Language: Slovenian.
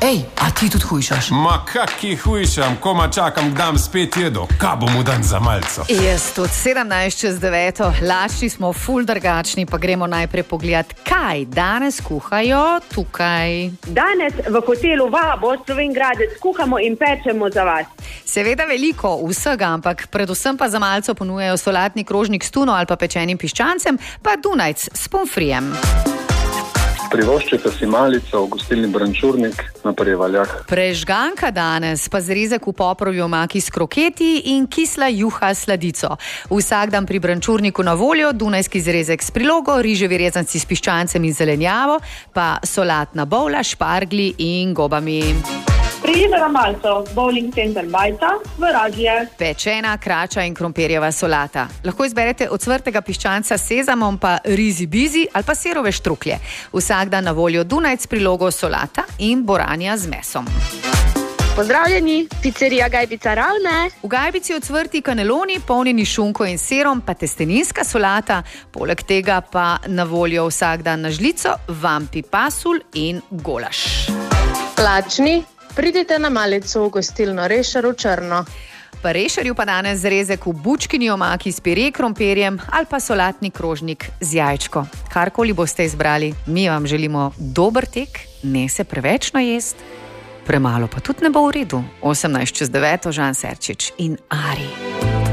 Ej, a ti tudi hujšaš? Ma kaki hujšam, koma čakam, kdam spet jedo. Kaj bomo dan za malco? Jaz tudi 17:09, lačni smo ful drugačni, pa gremo najprej pogledat, kaj danes kuhajo tukaj. Danes v hotelu Vabo Slovenjgradec kuhamo in pečemo za vas. Seveda veliko vsega, ampak predvsem pa za malco ponujajo solatni krožnik s tuno ali pa pečenim piščancem, pa Dunajc s pomfrijem. Privoščite si malico v gostilni Brančurnik na Prevaljah. Prežganka danes, pa zrezek v poprovi omaki s kroketi in kisla juha s sladico. Vsak dan pri Brančurniku na voljo, dunajski zrezek s prilogo, riževi rezanci s piščancem in zelenjavo, pa solatna bovla, špargli in gobami. Prijete na malco, bowling center Bajta v Razlje. Pečena, krača in krompirjeva solata. Lahko izberete od cvrtega piščanca s sezamom, pa rizi bizi ali pa sirove štruklje. Vsak dan na voljo Dunajc prilogo solata in boranja z mesom. Pozdravljeni, pizzerija Gajbica Ravne. V Gajbici ocvrti kaneloni, polnjeni šunko in sirom, pa testeninska solata, poleg tega pa na voljo vsak dan na žlico, vampi pasulj in golaš. Lačni, pridite na malico v gostilno Rešar v Črno. Pa Rešarju pa danes zrezek v bučkini omaki s pire krompirjem ali pa solatni krožnik z jajčko. Karkoli boste izbrali, mi vam želimo dober tek, ne se preveč najest, premalo pa tudi ne bo v redu. 18:09, Žan Serčič in Ari.